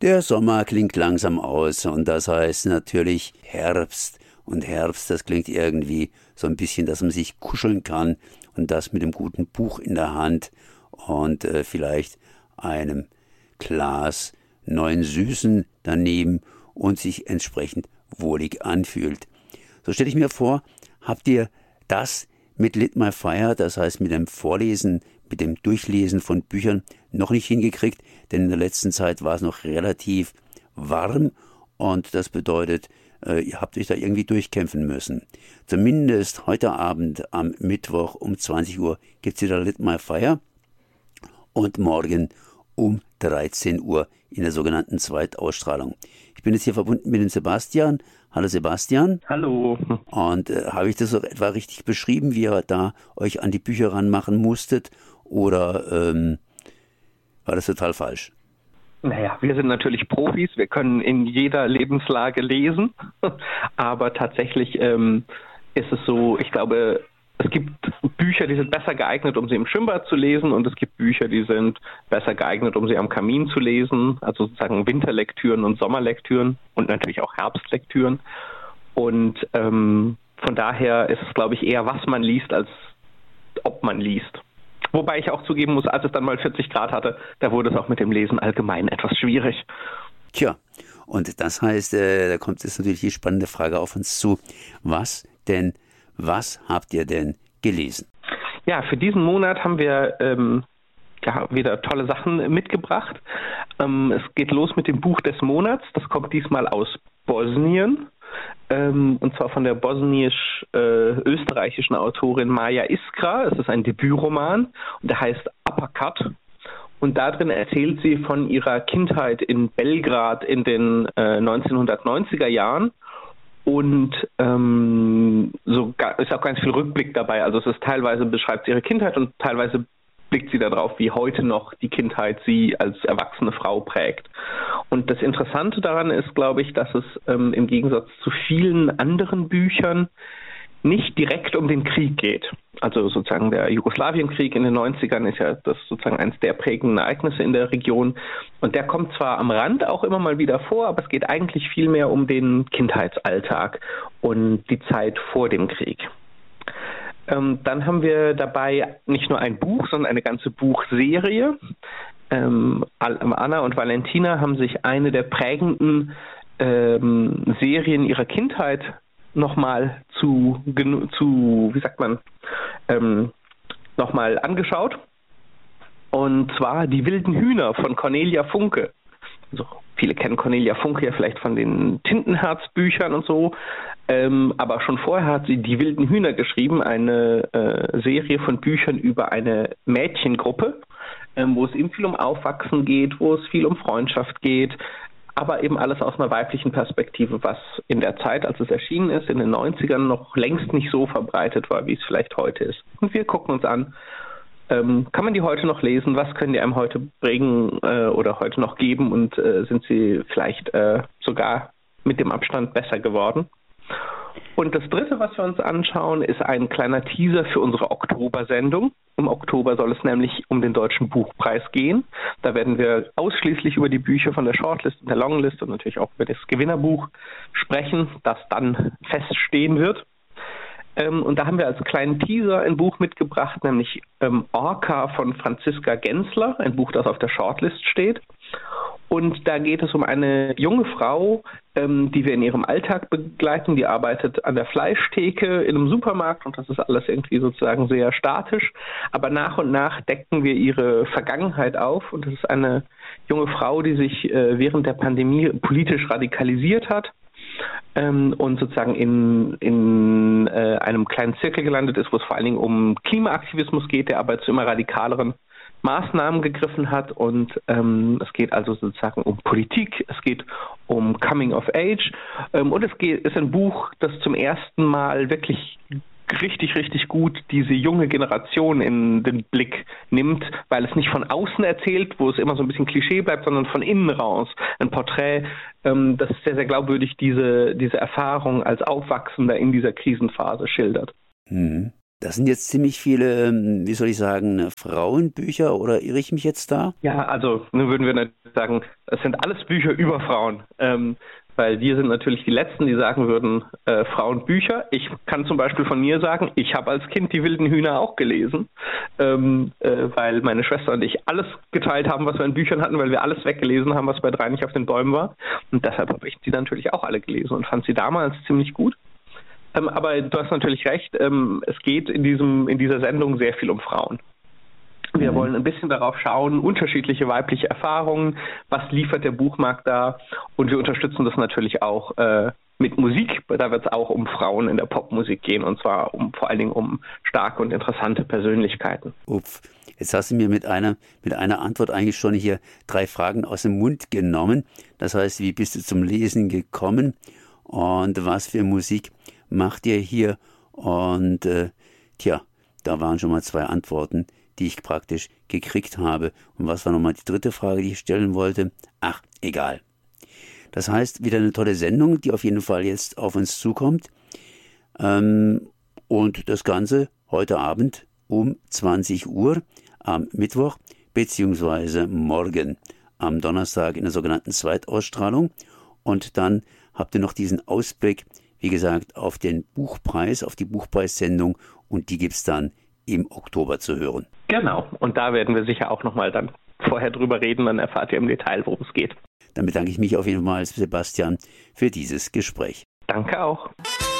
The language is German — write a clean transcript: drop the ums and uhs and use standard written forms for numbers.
Der Sommer klingt langsam aus und das heißt natürlich Herbst. Und Herbst, das klingt irgendwie so ein bisschen, dass man sich kuscheln kann und das mit einem guten Buch in der Hand und vielleicht einem Glas neuen Süßen daneben und sich entsprechend wohlig anfühlt. So stelle ich mir vor, habt ihr das mit Lit My Fire, das heißt mit dem Vorlesen, mit dem Durchlesen von Büchern noch nicht hingekriegt, denn in der letzten Zeit war es noch relativ warm und das bedeutet, ihr habt euch da irgendwie durchkämpfen müssen. Zumindest heute Abend am Mittwoch um 20 Uhr gibt es wieder Lit My Fire und morgen um 13 Uhr in der sogenannten Zweitausstrahlung. Ich bin jetzt hier verbunden mit dem Sebastian. Hallo Sebastian. Hallo. Und habe ich das so etwa richtig beschrieben, wie ihr da euch an die Bücher ranmachen musstet? Oder war das total falsch? Naja, wir sind natürlich Profis, wir können in jeder Lebenslage lesen, aber tatsächlich ist es so, ich glaube, es gibt Bücher, die sind besser geeignet, um sie im Schwimmbad zu lesen und es gibt Bücher, die sind besser geeignet, um sie am Kamin zu lesen, also sozusagen Winterlektüren und Sommerlektüren und natürlich auch Herbstlektüren. Und von daher ist es, glaube ich, eher, was man liest, als ob man liest. Wobei ich auch zugeben muss, als es dann mal 40 Grad hatte, da wurde es auch mit dem Lesen allgemein etwas schwierig. Tja, und das heißt, da kommt jetzt natürlich die spannende Frage auf uns zu. Was habt ihr denn gelesen? Ja, für diesen Monat haben wir wieder tolle Sachen mitgebracht. Es geht los mit dem Buch des Monats. Das kommt diesmal aus Bosnien. Und zwar von der bosnisch-österreichischen Autorin Maja Iskra. Es ist ein Debütroman und der heißt Uppercut. Und darin erzählt sie von ihrer Kindheit in Belgrad in den 1990er Jahren. Und so ist auch ganz viel Rückblick dabei. Also es ist teilweise beschreibt sie ihre Kindheit und teilweise blickt sie darauf, wie heute noch die Kindheit sie als erwachsene Frau prägt. Und das Interessante daran ist, glaube ich, dass es im Gegensatz zu vielen anderen Büchern nicht direkt um den Krieg geht. Also sozusagen der Jugoslawienkrieg in den 90ern ist ja das sozusagen eines der prägenden Ereignisse in der Region. Und der kommt zwar am Rand auch immer mal wieder vor, aber es geht eigentlich viel mehr um den Kindheitsalltag und die Zeit vor dem Krieg. Dann haben wir dabei nicht nur ein Buch, sondern eine ganze Buchserie. Anna und Valentina haben sich eine der prägenden Serien ihrer Kindheit nochmal nochmal angeschaut. Und zwar Die wilden Hühner von Cornelia Funke. Also viele kennen Cornelia Funke ja vielleicht von den Tintenherz-Büchern und so. Aber schon vorher hat sie Die wilden Hühner geschrieben, eine Serie von Büchern über eine Mädchengruppe, wo es eben viel um Aufwachsen geht, wo es viel um Freundschaft geht, aber eben alles aus einer weiblichen Perspektive, was in der Zeit, als es erschienen ist, in den 90ern noch längst nicht so verbreitet war, wie es vielleicht heute ist. Und wir gucken uns an, kann man die heute noch lesen, was können die einem heute bringen oder heute noch geben und sind sie vielleicht sogar mit dem Abstand besser geworden. Und das Dritte, was wir uns anschauen, ist ein kleiner Teaser für unsere Oktober-Sendung. Im Oktober soll es nämlich um den Deutschen Buchpreis gehen. Da werden wir ausschließlich über die Bücher von der Shortlist und der Longlist und natürlich auch über das Gewinnerbuch sprechen, das dann feststehen wird. Und da haben wir als kleinen Teaser ein Buch mitgebracht, nämlich Orca von Franziska Gensler, ein Buch, das auf der Shortlist steht. Und da geht es um eine junge Frau, die wir in ihrem Alltag begleiten. Die arbeitet an der Fleischtheke in einem Supermarkt und das ist alles irgendwie sozusagen sehr statisch. Aber nach und nach decken wir ihre Vergangenheit auf und das ist eine junge Frau, die sich während der Pandemie politisch radikalisiert hat und sozusagen in einem kleinen Zirkel gelandet ist, wo es vor allen Dingen um Klimaaktivismus geht, der aber zu immer radikaleren Maßnahmen gegriffen hat und es geht also sozusagen um Politik, es geht um Coming of Age und ist ein Buch, das zum ersten Mal wirklich richtig gut diese junge Generation in den Blick nimmt, weil es nicht von außen erzählt, wo es immer so ein bisschen Klischee bleibt, sondern von innen raus. Ein Porträt, das sehr glaubwürdig diese Erfahrung als Aufwachsender in dieser Krisenphase schildert. Mhm. Das sind jetzt ziemlich viele, wie soll ich sagen, Frauenbücher, oder irre ich mich jetzt da? Ja, also nun würden wir natürlich sagen, es sind alles Bücher über Frauen. Weil wir sind natürlich die Letzten, die sagen würden, Frauenbücher. Ich kann zum Beispiel von mir sagen, ich habe als Kind die wilden Hühner auch gelesen, weil meine Schwester und ich alles geteilt haben, was wir in Büchern hatten, weil wir alles weggelesen haben, was bei 3 nicht auf den Bäumen war. Und deshalb habe ich die natürlich auch alle gelesen und fand sie damals ziemlich gut. Aber du hast natürlich recht, es geht in dieser Sendung sehr viel um Frauen. Wir wollen ein bisschen darauf schauen, unterschiedliche weibliche Erfahrungen, was liefert der Buchmarkt da, und wir unterstützen das natürlich auch mit Musik. Da wird es auch um Frauen in der Popmusik gehen, und zwar vor allen Dingen um starke und interessante Persönlichkeiten. Uff, jetzt hast du mir mit einer Antwort eigentlich schon hier 3 Fragen aus dem Mund genommen. Das heißt, wie bist du zum Lesen gekommen und was für Musik macht ihr hier? Und da waren schon mal 2 Antworten, die ich praktisch gekriegt habe. Und was war nochmal die 3. Frage, die ich stellen wollte? Ach, egal. Das heißt, wieder eine tolle Sendung, die auf jeden Fall jetzt auf uns zukommt. Und das Ganze heute Abend um 20 Uhr am Mittwoch, beziehungsweise morgen am Donnerstag in der sogenannten Zweitausstrahlung. Und dann habt ihr noch diesen Ausblick, wie gesagt, auf den Buchpreis, auf die Buchpreissendung, und die gibt's dann im Oktober zu hören. Genau, und da werden wir sicher auch nochmal dann vorher drüber reden, dann erfahrt ihr im Detail, worum es geht. Dann bedanke ich mich auf jeden Fall, Sebastian, für dieses Gespräch. Danke auch.